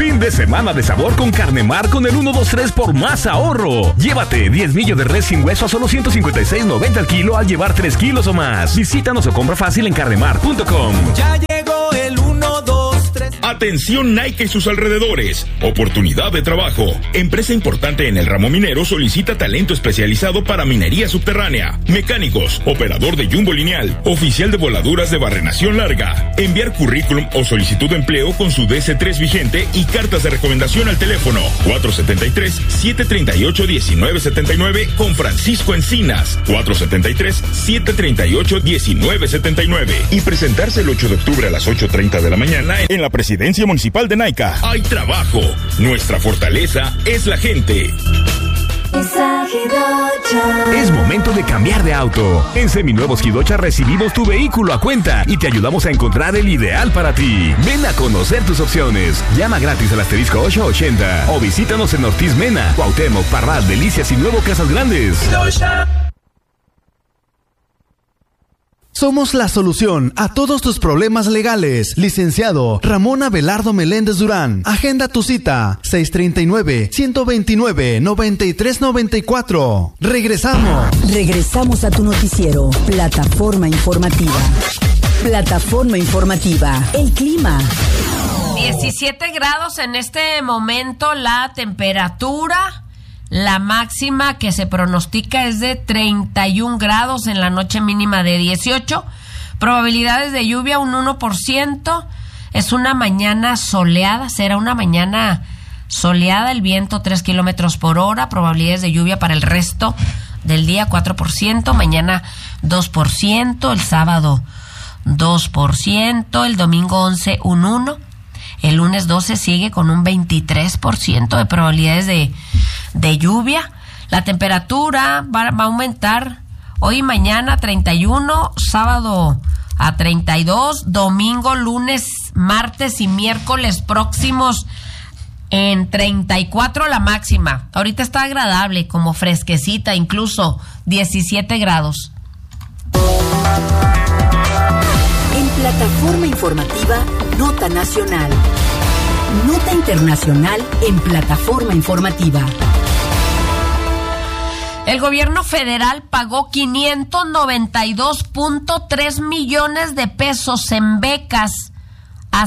Fin de semana de sabor con Carnemar con el 1, 2, 3 por más ahorro. Llévate 10 millos de res sin hueso a solo $156.90 al kilo al llevar 3 kilos o más. Visítanos o compra fácil en carnemar.com. Ya llegó el 1, 2, 3. Atención Naica y sus alrededores. Oportunidad de trabajo. Empresa importante en el ramo minero solicita talento especializado para minería subterránea. Mecánicos, operador de jumbo lineal, oficial de voladuras de barrenación larga. Enviar currículum o solicitud de empleo con su DC3 vigente y cartas de recomendación al teléfono 473-738-1979 con Francisco Encinas. 473-738-1979 y presentarse el 8 de octubre a las 8:30 de la mañana en la Presidencia Municipal de Naica. Hay trabajo. Nuestra fortaleza es la gente. Es momento de cambiar de auto. En Seminuevos Quidocha recibimos tu vehículo a cuenta y te ayudamos a encontrar el ideal para ti. Ven a conocer tus opciones. Llama gratis al asterisco 880 o visítanos en Ortiz Mena, Cuauhtémoc, Parral, Delicias y Nuevo Casas Grandes. Somos la solución a todos tus problemas legales. Licenciado Ramón Abelardo Meléndez Durán. Agenda tu cita 639-129-9394. Regresamos a tu noticiero, Plataforma Informativa. Plataforma Informativa, el clima. 17 grados en este momento la temperatura. La máxima que se pronostica es de 31 grados en la noche, mínima de 18. Probabilidades de lluvia un 1%. Es una mañana soleada, será una mañana soleada, el viento 3 kilómetros por hora. Probabilidades de lluvia para el resto del día 4%, mañana 2%, el sábado 2%, el domingo 11 un 1%. El lunes 12 sigue con un 23% de probabilidades de lluvia. La temperatura va a aumentar hoy y mañana 31, sábado a 32, domingo, lunes, martes y miércoles próximos en 34 la máxima. Ahorita está agradable, como fresquecita, incluso 17 grados. En Plataforma Informativa, Nota Nacional. Nota Internacional en Plataforma Informativa. El gobierno federal pagó 592.3 millones de pesos en becas a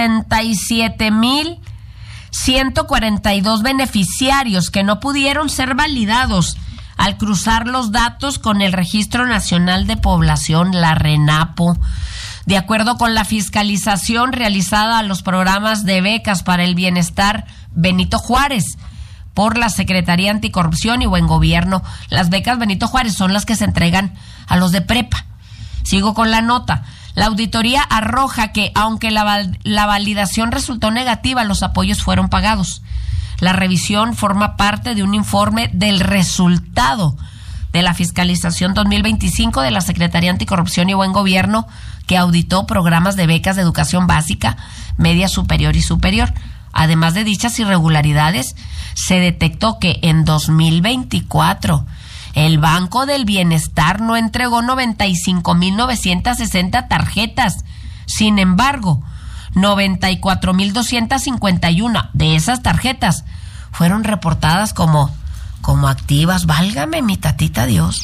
67,142 beneficiarios que no pudieron ser validados al cruzar los datos con el Registro Nacional de Población, la RENAPO. De acuerdo con la fiscalización realizada a los programas de becas para el bienestar Benito Juárez por la Secretaría Anticorrupción y Buen Gobierno, las becas Benito Juárez son las que se entregan a los de prepa. Sigo con la nota. La auditoría arroja que, aunque la validación resultó negativa, los apoyos fueron pagados. La revisión forma parte de un informe del resultado de la fiscalización 2025 de la Secretaría Anticorrupción y Buen Gobierno, que auditó programas de becas de educación básica, media superior y superior. Además de dichas irregularidades, se detectó que en 2024 el Banco del Bienestar no entregó 95,960 tarjetas. Sin embargo, 94,251 de esas tarjetas fueron reportadas como activas. Válgame mi tatita Dios.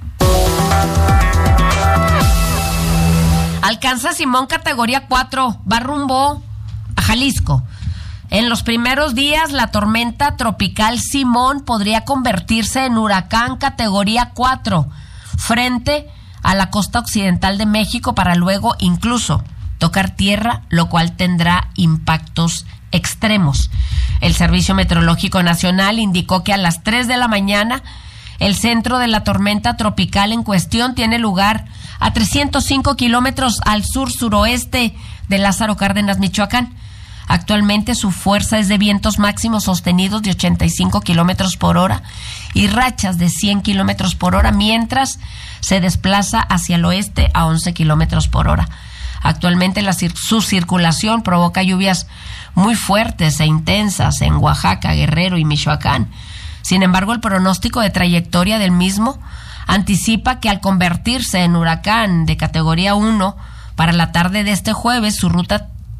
Alcanza Simón categoría 4, va rumbo a Jalisco. En los primeros días, la tormenta tropical Simón podría convertirse en huracán categoría 4 frente a la costa occidental de México para luego incluso tocar tierra, lo cual tendrá impactos extremos. El Servicio Meteorológico Nacional indicó que a las 3 de la mañana el centro de la tormenta tropical en cuestión tiene lugar a 305 kilómetros al sur-suroeste de Lázaro Cárdenas, Michoacán. Actualmente su fuerza es de vientos máximos sostenidos de 85 kilómetros por hora y rachas de 100 kilómetros por hora, mientras se desplaza hacia el oeste a 11 kilómetros por hora. Actualmente su circulación provoca lluvias muy fuertes e intensas en Oaxaca, Guerrero y Michoacán. Sin embargo, el pronóstico de trayectoria del mismo anticipa que al convertirse en huracán de categoría 1 para la tarde de este jueves, su ruta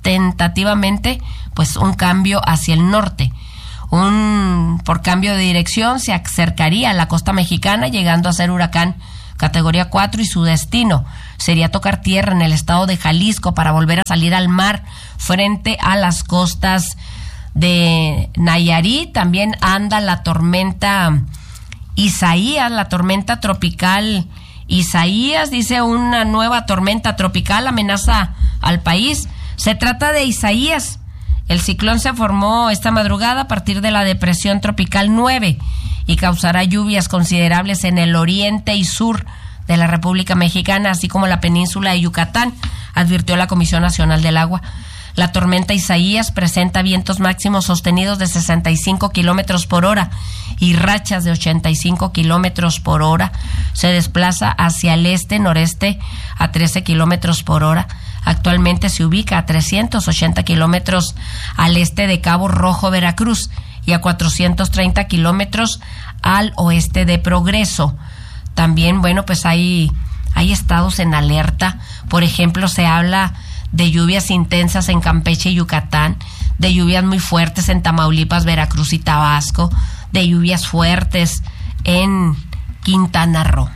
tentativamente pues un cambio hacia el norte. Por cambio de dirección se acercaría a la costa mexicana, llegando a ser huracán categoría 4, y su destino sería tocar tierra en el estado de Jalisco para volver a salir al mar frente a las costas de Nayarit. También anda la tormenta Isaías, la tormenta tropical Isaías, dice una nueva tormenta tropical amenaza al país. Se trata de Isaías. El ciclón se formó esta madrugada a partir de la depresión tropical 9 y causará lluvias considerables en el oriente y sur de la República Mexicana, así como la península de Yucatán, advirtió la Comisión Nacional del Agua. La tormenta Isaías presenta vientos máximos sostenidos de 65 kilómetros por hora y rachas de 85 kilómetros por hora. Se desplaza hacia el este-noreste a 13 kilómetros por hora. Actualmente se ubica a 380 kilómetros al este de Cabo Rojo, Veracruz, y a 430 kilómetros al oeste de Progreso. También, bueno, pues hay estados en alerta. Por ejemplo, se habla de lluvias intensas en Campeche y Yucatán, de lluvias muy fuertes en Tamaulipas, Veracruz y Tabasco, de lluvias fuertes en Quintana Roo.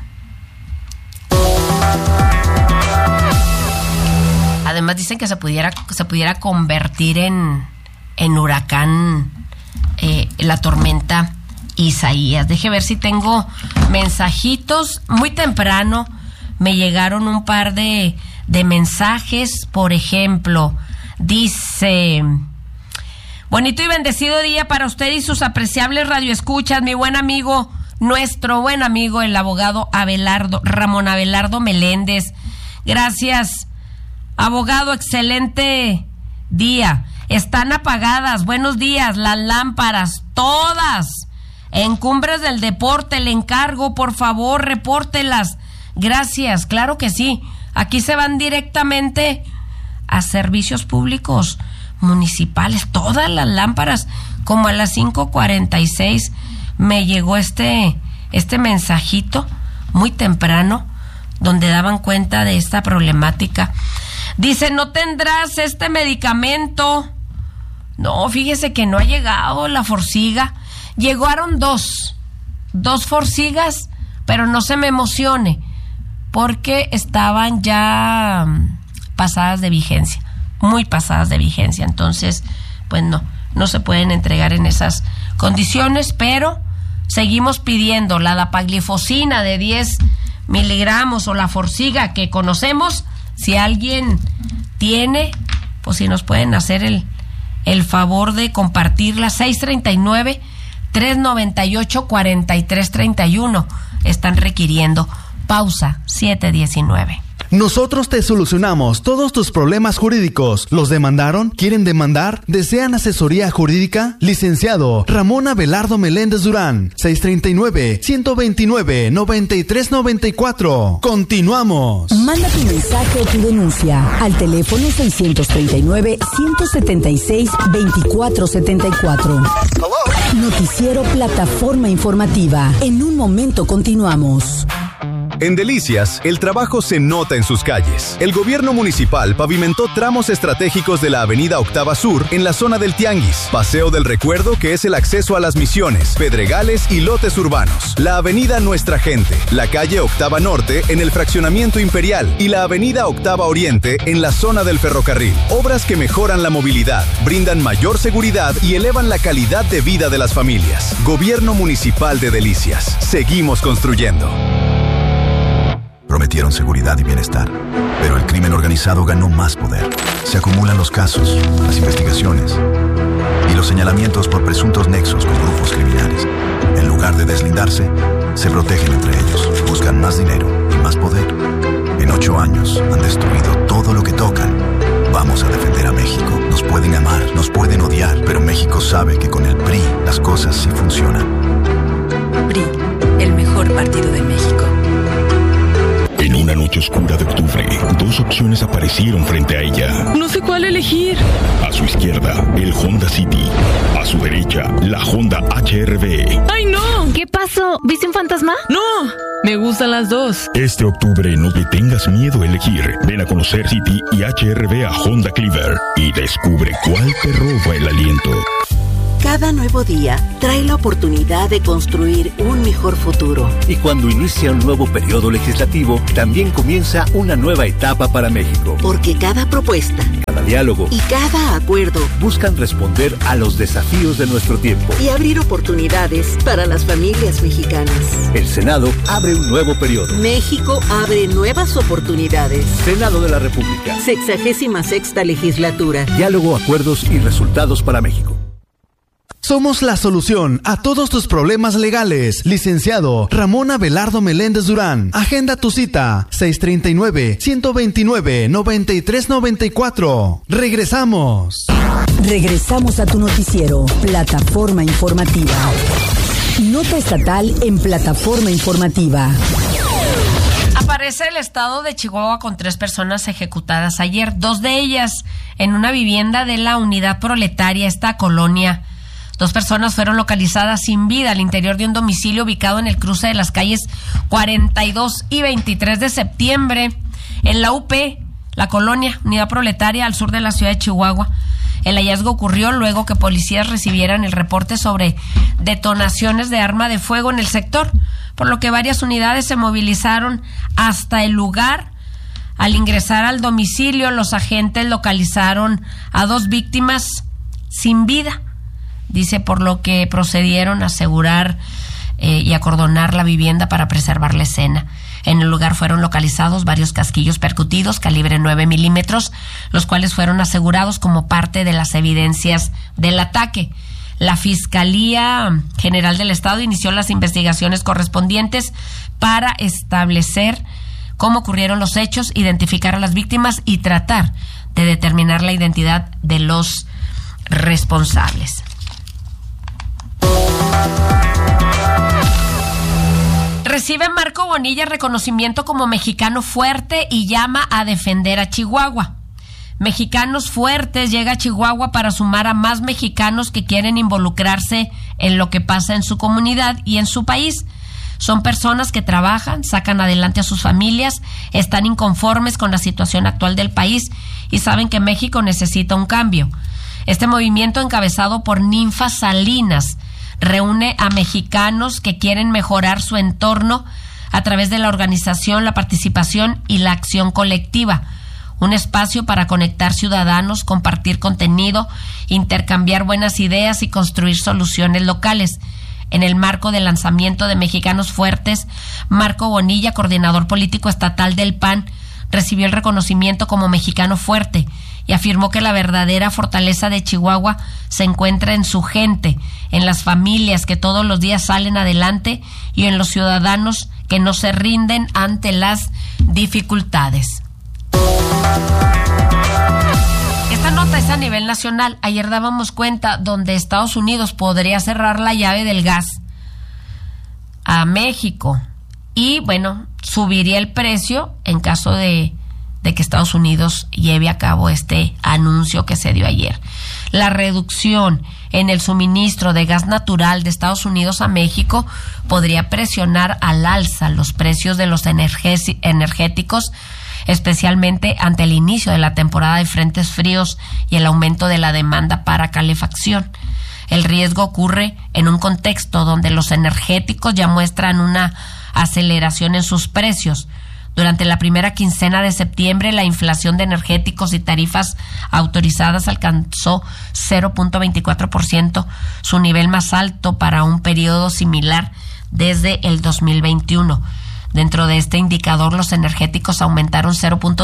Además dicen que se pudiera convertir en huracán la tormenta Isaías. Deje ver si tengo mensajitos. Muy temprano me llegaron un par de mensajes. Por ejemplo, dice: bonito y bendecido día para usted y sus apreciables radioescuchas, mi buen amigo, nuestro buen amigo, el abogado Ramón Abelardo Meléndez. Gracias, abogado, excelente día. Están apagadas, buenos días, las lámparas, todas. En Cumbres del Deporte, le encargo, por favor, repórtelas. Gracias, claro que sí. Aquí se van directamente a servicios públicos municipales, todas las lámparas. Como a las 5:46 me llegó este mensajito muy temprano, donde daban cuenta de esta problemática. Dice: ¿no tendrás este medicamento? No, fíjese que no ha llegado la Forxiga. Llegaron dos Forxigas, pero no se me emocione, porque estaban ya pasadas de vigencia, muy pasadas de vigencia. Entonces, pues no se pueden entregar en esas condiciones, pero seguimos pidiendo la dapaglifosina de 10 miligramos o la Forxiga que conocemos. Si alguien tiene, pues si nos pueden hacer el favor de compartirla. 639-398-4331 están requiriendo. Pausa 719. Nosotros te solucionamos todos tus problemas jurídicos. ¿Los demandaron? ¿Quieren demandar? ¿Desean asesoría jurídica? Licenciado Ramón Abelardo Meléndez Durán, 639-129-9394. Continuamos. Manda tu mensaje o tu denuncia al teléfono 639-176-2474. Noticiero Plataforma Informativa. En un momento continuamos. En Delicias, el trabajo se nota en sus calles. El gobierno municipal pavimentó tramos estratégicos de la avenida Octava Sur en la zona del Tianguis, Paseo del Recuerdo, que es el acceso a Las Misiones, Pedregales y lotes urbanos, la avenida Nuestra Gente, la calle Octava Norte en el fraccionamiento Imperial y la avenida Octava Oriente en la zona del ferrocarril. Obras que mejoran la movilidad, brindan mayor seguridad y elevan la calidad de vida de las familias. Gobierno Municipal de Delicias. Seguimos construyendo. Prometieron seguridad y bienestar, pero el crimen organizado ganó más poder. Se acumulan los casos, las investigaciones y los señalamientos por presuntos nexos con grupos criminales. En lugar de deslindarse, se protegen entre ellos, buscan más dinero y más poder. En 8 años han destruido todo lo que tocan. Vamos a defender a México. Nos pueden amar, nos pueden odiar, pero México sabe que con el PRI las cosas sí funcionan. PRI, el mejor partido de México. En En una noche oscura de octubre, dos opciones aparecieron frente a ella. No sé cuál elegir. A su izquierda, el Honda City. A su derecha, la Honda HR-V. ¡Ay, no! ¿Qué pasó? ¿Viste un fantasma? ¡No! Me gustan las dos. Este octubre no te tengas miedo a elegir. Ven a conocer City y HR-V a Honda Cleaver y descubre cuál te roba el aliento. Cada nuevo día trae la oportunidad de construir un mejor futuro. Y cuando inicia un nuevo periodo legislativo, también comienza una nueva etapa para México. Porque cada propuesta, cada diálogo y cada acuerdo buscan responder a los desafíos de nuestro tiempo y abrir oportunidades para las familias mexicanas. El Senado abre un nuevo periodo. México abre nuevas oportunidades. Senado de la República. 66ª legislatura. Diálogo, acuerdos y resultados para México. Somos la solución a todos tus problemas legales. Licenciado Ramón Abelardo Meléndez Durán. Agenda tu cita. 639-129-9394. Regresamos. Regresamos a tu noticiero, Plataforma Informativa. Nota estatal en Plataforma Informativa. Aparece el estado de Chihuahua con 3 personas ejecutadas ayer. 2 de ellas en una vivienda de la Unidad Proletaria, esta colonia. 2 personas fueron localizadas sin vida al interior de un domicilio ubicado en el cruce de las calles 42 y 23 de septiembre en la UP, la colonia Unidad Proletaria, al sur de la ciudad de Chihuahua. El hallazgo ocurrió luego que policías recibieran el reporte sobre detonaciones de arma de fuego en el sector, por lo que varias unidades se movilizaron hasta el lugar. Al ingresar al domicilio, los agentes localizaron a 2 víctimas sin vida. Dice, por lo que procedieron a asegurar y acordonar la vivienda para preservar la escena. En el lugar fueron localizados varios casquillos percutidos calibre 9 milímetros, los cuales fueron asegurados como parte de las evidencias del ataque. La Fiscalía General del Estado inició las investigaciones correspondientes para establecer cómo ocurrieron los hechos, identificar a las víctimas y tratar de determinar la identidad de los responsables. Recibe Marco Bonilla reconocimiento como mexicano fuerte y llama a defender a Chihuahua. Mexicanos Fuertes llega a Chihuahua para sumar a más mexicanos que quieren involucrarse en lo que pasa en su comunidad y en su país. Son personas que trabajan, sacan adelante a sus familias, están inconformes con la situación actual del país y saben que México necesita un cambio. Este movimiento, encabezado por Ninfa Salinas, reúne a mexicanos que quieren mejorar su entorno a través de la organización, la participación y la acción colectiva. Un espacio para conectar ciudadanos, compartir contenido, intercambiar buenas ideas y construir soluciones locales. En el marco del lanzamiento de Mexicanos Fuertes, Marco Bonilla, coordinador político estatal del PAN, recibió el reconocimiento como mexicano fuerte y afirmó que la verdadera fortaleza de Chihuahua se encuentra en su gente, en las familias que todos los días salen adelante y en los ciudadanos que no se rinden ante las dificultades. Esta nota es a nivel nacional. Ayer dábamos cuenta donde Estados Unidos podría cerrar la llave del gas a México y, bueno, subiría el precio en caso de que Estados Unidos lleve a cabo este anuncio que se dio ayer. La reducción en el suministro de gas natural de Estados Unidos a México podría presionar al alza los precios de los energéticos, especialmente ante el inicio de la temporada de frentes fríos y el aumento de la demanda para calefacción. El riesgo ocurre en un contexto donde los energéticos ya muestran una aceleración en sus precios. Durante la primera quincena de septiembre, la inflación de energéticos y tarifas autorizadas alcanzó 0.24%, su nivel más alto para un periodo similar desde el 2021. Dentro de este indicador, los energéticos aumentaron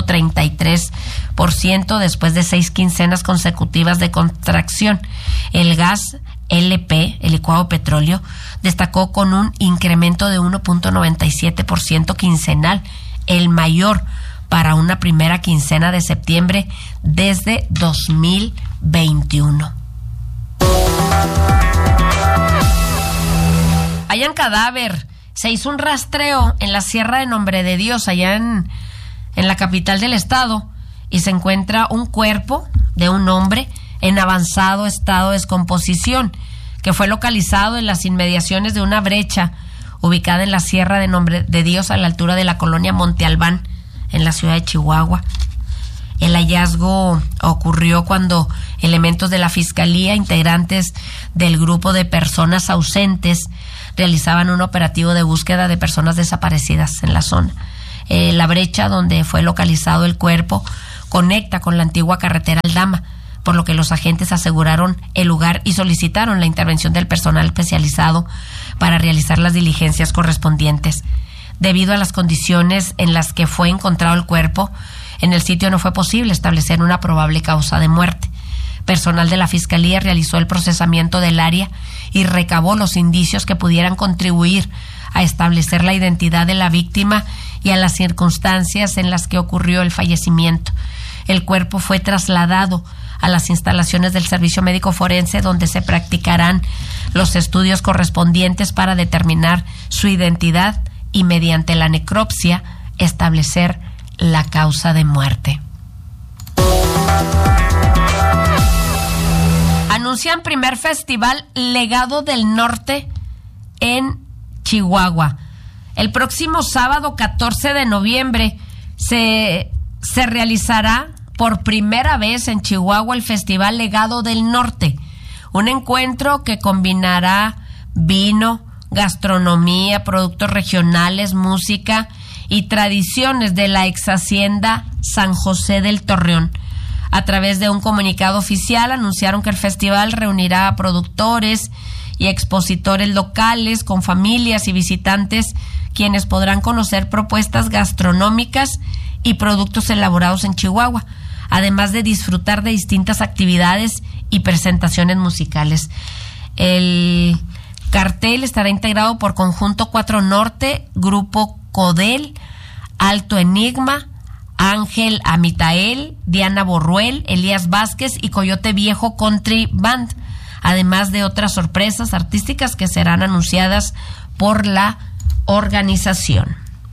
0.33% después de 6 quincenas consecutivas de contracción. El gas LP, el licuado de petróleo, destacó con un incremento de 1.97% quincenal, el mayor para una primera quincena de septiembre desde 2021. Hallan cadáver se hizo un rastreo en la Sierra de Nombre de Dios, allá en la capital del estado, y se encuentra un cuerpo de un hombre en avanzado estado de descomposición, que fue localizado en las inmediaciones de una brecha ubicada en la Sierra de Nombre de Dios, a la altura de la colonia Monte Albán, en la ciudad de Chihuahua. El hallazgo ocurrió cuando elementos de la Fiscalía, integrantes del grupo de personas ausentes, realizaban un operativo de búsqueda de personas desaparecidas en la zona. La brecha donde fue localizado el cuerpo conecta con la antigua carretera Aldama, por lo que los agentes aseguraron el lugar y solicitaron la intervención del personal especializado para realizar las diligencias correspondientes. Debido a las condiciones en las que fue encontrado el cuerpo, en el sitio no fue posible establecer una probable causa de muerte. Personal de la Fiscalía realizó el procesamiento del área y recabó los indicios que pudieran contribuir a establecer la identidad de la víctima y a las circunstancias en las que ocurrió el fallecimiento. El cuerpo fue trasladado a las instalaciones del Servicio Médico Forense, donde se practicarán los estudios correspondientes para determinar su identidad y, mediante la necropsia, establecer la causa de muerte. Anuncian primer festival Legado del Norte en Chihuahua. El próximo sábado 14 de noviembre se realizará por primera vez en Chihuahua el Festival Legado del Norte, un encuentro que combinará vino, gastronomía, productos regionales, música y tradiciones de la ex hacienda San José del Torreón. A través de un comunicado oficial anunciaron que el festival reunirá a productores y expositores locales con familias y visitantes, quienes podrán conocer propuestas gastronómicas y productos elaborados en Chihuahua, además de disfrutar de distintas actividades y presentaciones musicales. El cartel estará integrado por Conjunto 4 Norte, Grupo Codel, Alto Enigma, Ángel Amitael, Diana Borruel, Elías Vázquez y Coyote Viejo Country Band, además de otras sorpresas artísticas que serán anunciadas por la organización.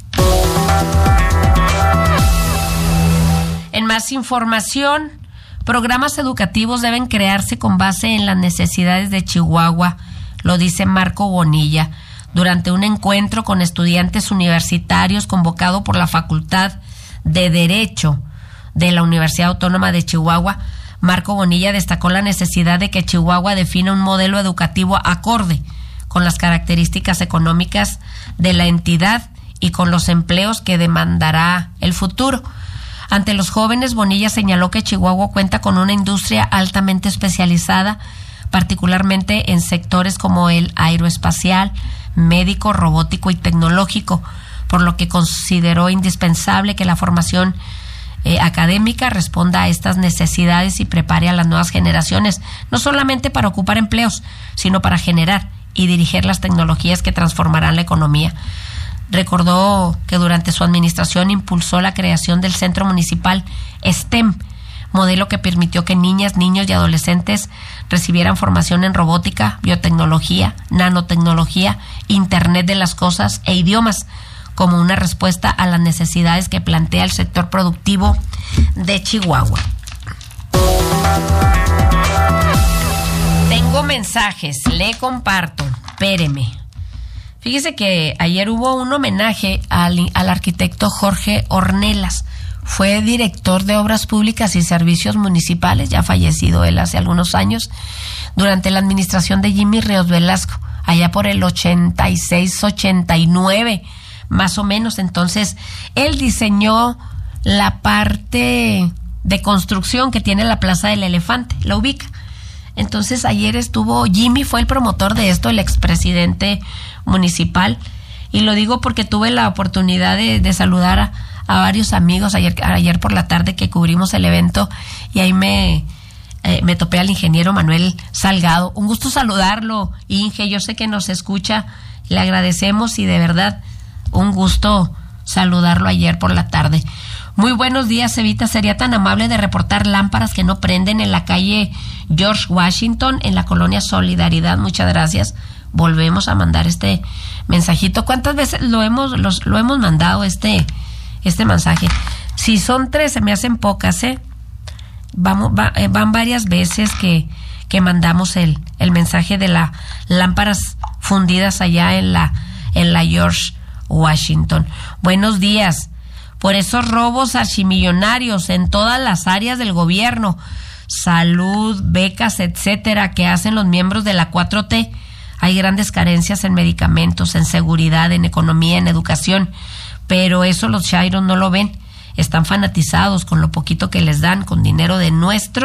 En más información, programas educativos deben crearse con base en las necesidades de Chihuahua, lo dice Marco Bonilla, durante un encuentro con estudiantes universitarios convocado por la Facultad de Derecho de la Universidad Autónoma de Chihuahua. Marco Bonilla destacó la necesidad de que Chihuahua defina un modelo educativo acorde con las características económicas de la entidad y con los empleos que demandará el futuro. Ante los jóvenes, Bonilla señaló que Chihuahua cuenta con una industria altamente especializada, particularmente en sectores como el aeroespacial, médico, robótico y tecnológico, por lo que consideró indispensable que la formación académica responda a estas necesidades y prepare a las nuevas generaciones, no solamente para ocupar empleos, sino para generar y dirigir las tecnologías que transformarán la economía. Recordó que durante su administración impulsó la creación del Centro Municipal STEM, modelo que permitió que niñas, niños y adolescentes recibieran formación en robótica, biotecnología, nanotecnología, Internet de las cosas e idiomas, como una respuesta a las necesidades que plantea el sector productivo de Chihuahua. Tengo mensajes, le comparto, espéreme. Fíjese que ayer hubo un homenaje al arquitecto Jorge Ornelas. Fue director de Obras Públicas y Servicios Municipales, ya fallecido él hace algunos años, durante la administración de Jimmy Ríos Velasco, allá por el 86-89, más o menos. Entonces, él diseñó la parte de construcción que tiene la Plaza del Elefante, la ubica. Entonces, ayer Jimmy fue el promotor de esto, el expresidente municipal, y lo digo porque tuve la oportunidad de saludar a varios amigos ayer por la tarde que cubrimos el evento, y ahí me topé al ingeniero Manuel Salgado. Un gusto saludarlo, Inge, yo sé que nos escucha, le agradecemos y de verdad un gusto saludarlo ayer por la tarde. Muy buenos días, Evita. ¿Sería tan amable de reportar lámparas que no prenden en la calle George Washington, en la colonia Solidaridad? Muchas gracias. Volvemos a mandar este mensajito. ¿Cuántas veces lo hemos mandado este mensaje? Si son 3, se me hacen pocas, van varias veces que mandamos el mensaje de las lámparas fundidas allá en la George Washington. Buenos días. Por esos robos archimillonarios en todas las áreas del gobierno, salud, becas, etcétera, que hacen los miembros de la 4T, hay grandes carencias en medicamentos, en seguridad, en economía, en educación, pero eso los chairos no lo ven. Están fanatizados con lo poquito que les dan, con dinero de nuestro